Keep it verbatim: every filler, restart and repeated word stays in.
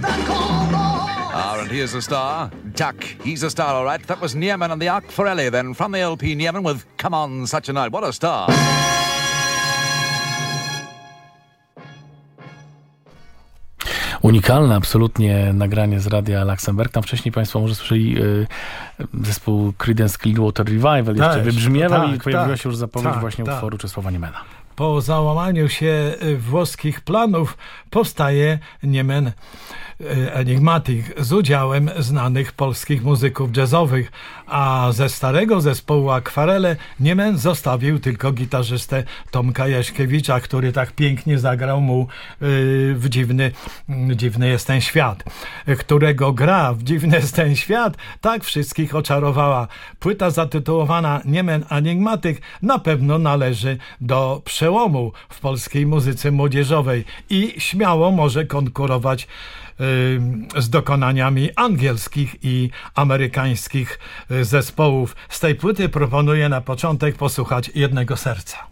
Ah, and here's a star. Duck. He's a star, all right. That was Niemen and the Arc Forelli then, from the L P Niemen with Come On Such a Night. What a star. Unikalne absolutnie nagranie z radia Luxemburg. Tam wcześniej Państwo może słyszeli y, zespół Creedence Clearwater Revival. Jeszcze Też, wybrzmiewał tak, i pojawiła tak, się już zapowiedź tak, właśnie tak. utworu Czesława Niemena. Po załamaniu się włoskich planów powstaje Niemen Enigmatic z udziałem znanych polskich muzyków jazzowych, a ze starego zespołu Akwarele Niemen zostawił tylko gitarzystę Tomka Jaśkiewicza, który tak pięknie zagrał mu w Dziwny, dziwny jest ten świat, którego gra w Dziwny jest ten świat tak wszystkich oczarowała. Płyta zatytułowana Niemen Enigmatic na pewno należy do przełomu w polskiej muzyce młodzieżowej i śmiało może konkurować z dokonaniami angielskich i amerykańskich zespołów. Z tej płyty proponuję na początek posłuchać Jednego serca.